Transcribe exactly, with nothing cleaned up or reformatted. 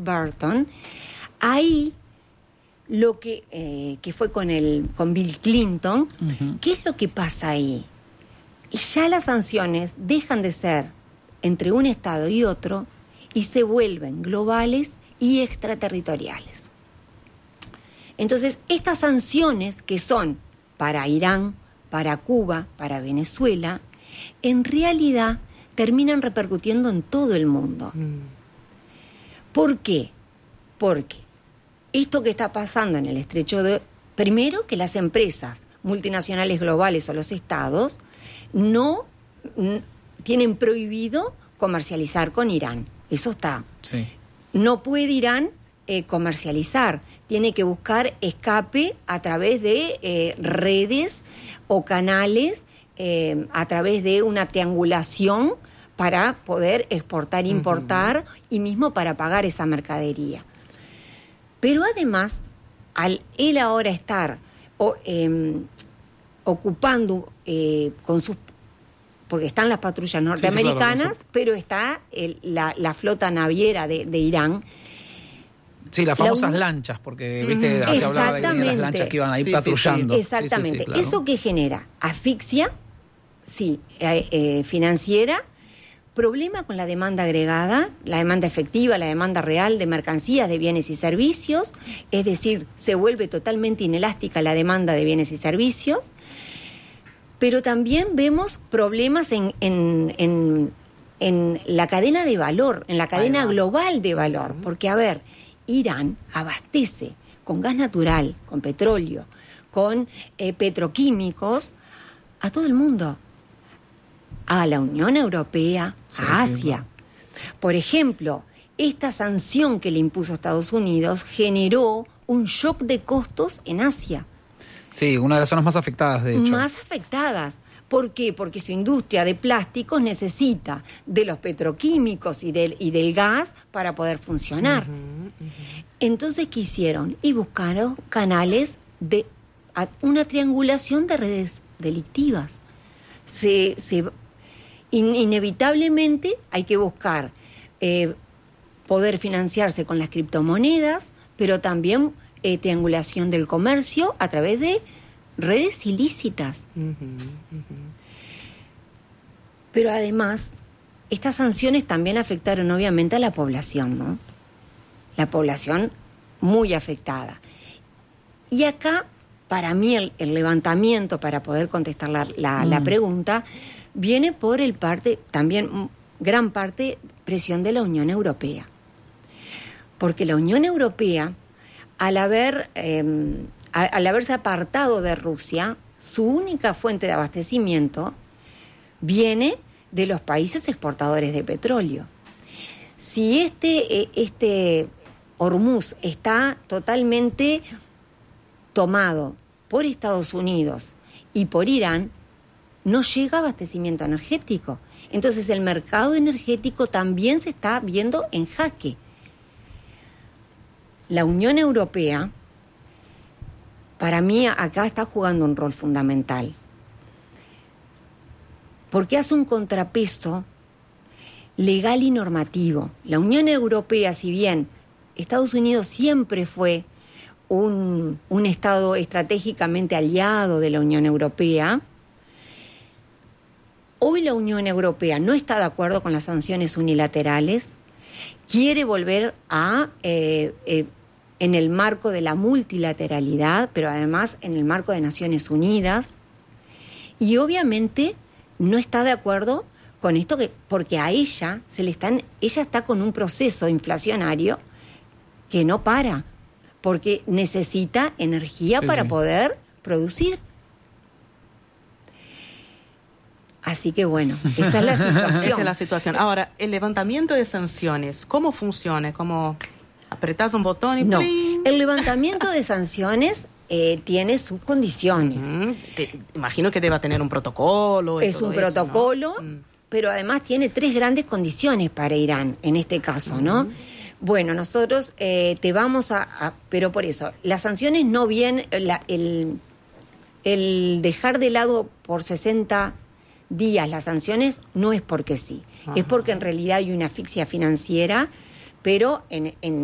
Burton, ahí lo que, eh, que fue con, el, con Bill Clinton, uh-huh. ¿qué es lo que pasa ahí? Ya las sanciones dejan de ser entre un Estado y otro y se vuelven globales y extraterritoriales. Entonces, estas sanciones que son para Irán, para Cuba, para Venezuela, en realidad terminan repercutiendo en todo el mundo. Mm. ¿Por qué? Porque esto que está pasando en el estrecho de... Primero, que las empresas multinacionales globales o los estados no n- tienen prohibido comercializar con Irán. Eso está. Sí. No puede Irán eh, comercializar. Tiene que buscar escape a través de eh, redes o canales, eh, a través de una triangulación para poder exportar, importar uh-huh. y mismo para pagar esa mercadería. Pero además, al él ahora estar o, eh, ocupando eh, con sus... porque están las patrullas norteamericanas, sí, sí, claro, pero está el, la, la flota naviera de, de Irán. Sí, las famosas la, lanchas, porque viste, se hablaba de, de las lanchas que iban a ir sí, patrullando. Sí, sí. Exactamente. Sí, sí, sí, claro. ¿Eso qué genera? Asfixia, sí, eh, eh, financiera, problema con la demanda agregada, la demanda efectiva, la demanda real de mercancías, de bienes y servicios, es decir, se vuelve totalmente inelástica la demanda de bienes y servicios, pero también vemos problemas en, en, en, en la cadena de valor, en la cadena global de valor, porque a ver, Irán abastece con gas natural, con petróleo, con eh, petroquímicos a todo el mundo, a la Unión Europea, sí, a Asia. Sí. Por ejemplo, esta sanción que le impuso Estados Unidos generó un shock de costos en Asia. Sí, una de las zonas más afectadas, de hecho. Más afectadas. ¿Por qué? Porque su industria de plásticos necesita de los petroquímicos y del, y del gas para poder funcionar. Uh-huh, uh-huh. Entonces, ¿qué hicieron? Y buscaron canales de una triangulación de redes delictivas. Se... se inevitablemente hay que buscar eh, poder financiarse con las criptomonedas, pero también eh, triangulación del comercio a través de redes ilícitas. Uh-huh, uh-huh. Pero además, estas sanciones también afectaron obviamente a la población, ¿no? La población muy afectada. Y acá, para mí, el, el levantamiento para poder contestar la, la, mm. la pregunta viene por el parte, también gran parte, presión de la Unión Europea. Porque la Unión Europea, al haber eh, al haberse apartado de Rusia, su única fuente de abastecimiento viene de los países exportadores de petróleo. Si este, este Hormuz está totalmente tomado por Estados Unidos y por Irán, no llega abastecimiento energético. Entonces el mercado energético también se está viendo en jaque. La Unión Europea, para mí, acá está jugando un rol fundamental. Porque hace un contrapeso legal y normativo. La Unión Europea, si bien Estados Unidos siempre fue un, un Estado estratégicamente aliado de la Unión Europea, hoy la Unión Europea no está de acuerdo con las sanciones unilaterales, quiere volver a, eh, eh, en el marco de la multilateralidad, pero además en el marco de Naciones Unidas, y obviamente no está de acuerdo con esto, que, porque a ella se le están, ella está con un proceso inflacionario que no para, porque necesita energía sí, para sí. poder producir. Así que bueno, esa es la situación. Esa es la situación. Ahora, el levantamiento de sanciones, ¿cómo funciona? ¿Cómo apretás un botón y no, ¡pling! El levantamiento de sanciones eh, tiene sus condiciones. Uh-huh. Te, imagino que deba tener un protocolo. Es un eso, protocolo, ¿no? Pero además tiene tres grandes condiciones para Irán, en este caso, ¿no? Uh-huh. Bueno, nosotros eh, te vamos a, a... Pero por eso, las sanciones no vienen... La, el, el dejar de lado por sesenta días las sanciones no es porque sí, ajá. Es porque en realidad hay una asfixia financiera, pero en, en